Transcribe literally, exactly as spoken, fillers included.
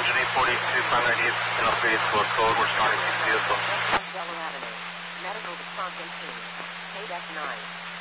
engine eight forty-two, primary needs and upgraded for code. We're starting to vehicle. Delaware Avenue. Medical response eighteen. K nine.